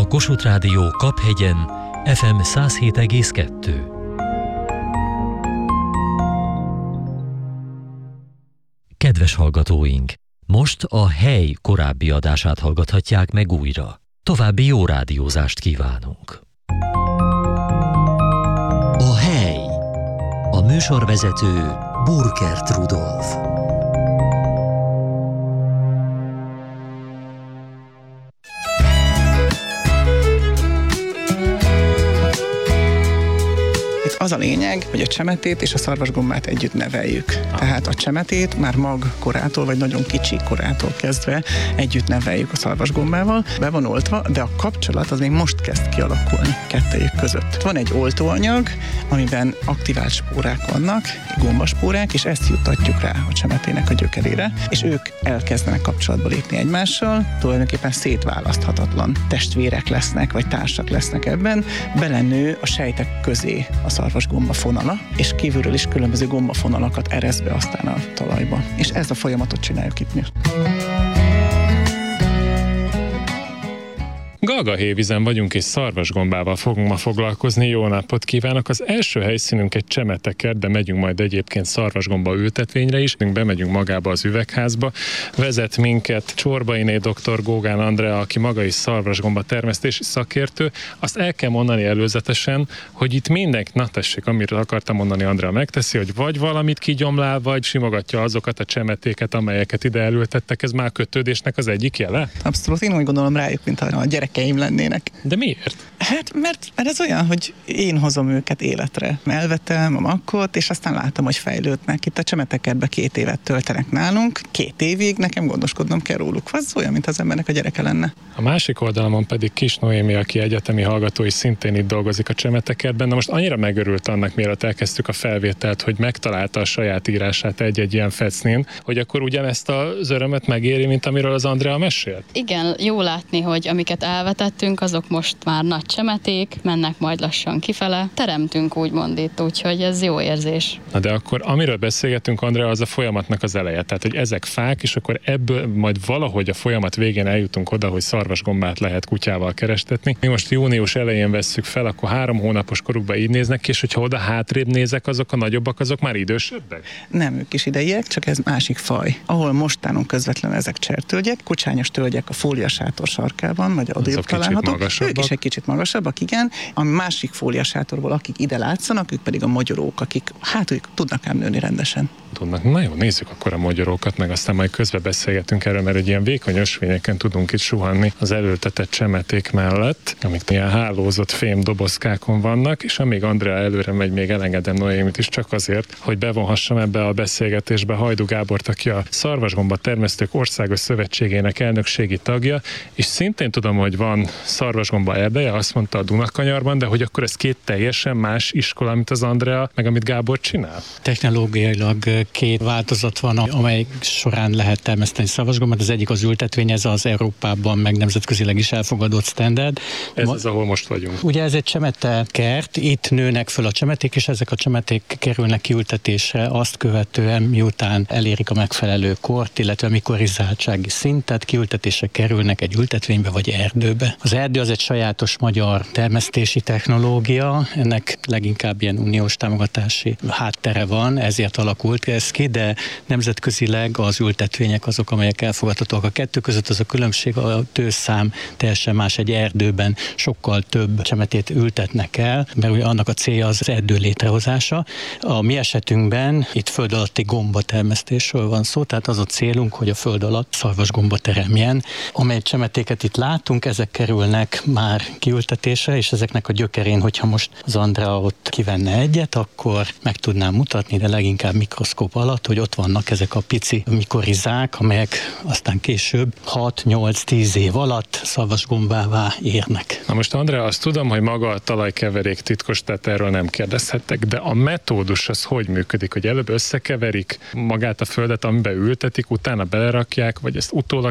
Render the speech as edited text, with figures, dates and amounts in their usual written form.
Kossuth Rádió Kaphegyen, FM 107,2. Kedves hallgatóink! Most a Hely korábbi adását hallgathatják meg újra. További jó rádiózást kívánunk! A Hely. A műsorvezető Burkert Rudolf. Az a lényeg, hogy a csemetét és a szarvasgombát együtt neveljük. Tehát a csemetét már mag korától, vagy nagyon kicsi korától kezdve együtt neveljük a szarvasgombával. Be van oltva, de a kapcsolat az még most kezd kialakulni kettejük között. Van egy oltóanyag, amiben aktivált spórák vannak, gombaspórák, és ezt juttatjuk rá a csemetének a gyökerére, és ők elkezdenek kapcsolatba lépni egymással, tulajdonképpen szétválaszthatatlan testvérek lesznek, vagy társak lesznek ebben, belenő a sejtek közé a szarvasgomba fonala, és kívülről is különböző gombafonalakat eresz be aztán a talajba. És ezt a folyamatot csináljuk itt mi. Galgahévízen vagyunk, és szarvasgombával fogunk ma foglalkozni. Jó napot kívánok! Az első helyszínünk egy csemetekert, de megyünk majd egyébként szarvasgomba ültetvényre is. Bemegyünk magába az üvegházba. Vezet minket Csorbainé dr. Gógán Andrea, aki maga is szarvasgomba termesztési szakértő. Azt el kell mondani előzetesen, hogy itt mindenki, na tessék, amiről akartam mondani, Andrea megteszi, hogy vagy valamit kigyomlál, vagy simogatja azokat a csemetéket, amelyeket ide elültettek. Ez már kötődésnek az egyik jele? Abszolút, én úgy gondolom rájuk, mint a gyerekeim lennének. De miért? Hát, mert ez olyan, hogy én hozom őket életre. Elvetem a makkot, és aztán látom, hogy fejlődnek. Itt a csemetekertbe 2 évet töltenek nálunk, 2 évig nekem gondoskodnom kell róluk. Az olyan, mint az embernek a gyereke lenne. A másik oldalamon pedig Kis Noémi, aki egyetemi hallgató, és szintén itt dolgozik a csemetekertben. Na most annyira megörült annak, mielőtt elkezdtük a felvételt, hogy megtalálta a saját írását egy-egy ilyen fecnén, hogy akkor ugyanezt az örömet megéri, mint amiről az Andrea mesélt? Igen, jó látni, hogy amiket elvetettünk, azok most már nagy csemeték, mennek majd lassan kifele. Teremtünk úgymond itt, úgyhogy ez jó érzés. Na de akkor amiről beszélgetünk, Andrea, az a folyamatnak az eleje. Tehát, hogy ezek fák, és akkor ebből majd valahogy a folyamat végén eljutunk oda, hogy szarvasgombát lehet kutyával kerestetni. Mi most június elején vesszük fel, akkor 3 hónapos korukban így néznek ki, és hogyha oda hátrébb nézek, azok a nagyobbak, azok már idősebbek? Nem, ők is idejek, csak ez másik faj. Ahol most állunk közvetlenül ezek csertölgyek, kucsányos tölgyek a fóliasátor sarkában, vagy odébb találhatók. Ők is egy kicsit magasabbak, igen. A másik fóliasátorból, akik ide látszanak, ők pedig a mogyorók, akik ők tudnak ám nőni rendesen. Tudnak. Na jó, nézzük akkor a mogyorókat, meg aztán majd közben beszélgetünk erről, mert egy ilyen vékony ösvényeken tudunk itt suhanni az elültetett csemeték mellett, amik ilyen hálózott fém dobozkákon vannak, és amíg Andrea előre megy, még elengedem Noémit is csak azért, hogy bevonhassam ebbe a beszélgetésbe Hajdú Gábort, aki a Szarvasgomba Termesztők Országos Szövetségének elnökségi tagja, és szintén tudom, hogy van szarvasgomba erdeje, azt mondta a Dunakanyarban, de hogy akkor ez 2 teljesen más iskola, mint az Andrea, meg amit Gábor csinál? Technológiailag 2 változat van, amely során lehet termeszteni szarvasgombát. Az egyik az ültetvény, ez az Európában meg nemzetközileg is elfogadott standard. Ez az, ahol most vagyunk. Ugye ez egy csemetekert, itt nőnek föl a csemeték, és ezek a csemeték kerülnek kiültetésre azt követően, miután elérik a megfelelő kort, illetve mikorizáltsági szintet, kiültetésre kerülnek egy ültetvénybe vagy erdőbe. Az erdő az egy sajátos magyar termesztési technológia, ennek leginkább ilyen uniós támogatási háttere van, ezért alakult ez ki, de nemzetközileg az ültetvények azok, amelyek elfogadhatóak. A 2 között az a különbség, a tőszám teljesen más, egy erdőben sokkal több csemetét ültetnek el, mert ugye annak a célja az erdő létrehozása. A mi esetünkben itt föld alatti gombatermesztésről van szó, tehát az a célunk, hogy a föld alatt szarvasgomba teremjen. Amely csemetéket itt látunk, ezek kerülnek már kiültetésre, és ezeknek a gyökerén, hogyha most az Andrea ott kivenne egyet, akkor meg tudnám mutatni, de leginkább mikroszkóp alatt, hogy ott vannak ezek a pici mikorizák, amelyek aztán később 6-8-10 év alatt szarvasgombává érnek. Na most Andrea, azt tudom, hogy maga a talajkeverék titkos, tehát erről nem kérdezhettek, de a metódus az hogy működik, hogy előbb összekeverik magát a földet, amiben ültetik, utána belerakják, vagy ezt utólag